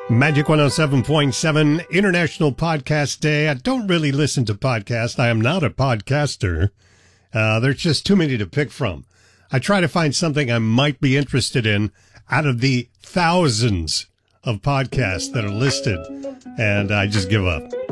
Magic 107.7 International Podcast Day. I don't really listen to podcasts. I am not a podcaster. There's just too many to pick from. I try to find something I might be interested in out of the thousands of podcasts that are listed, and I just give up.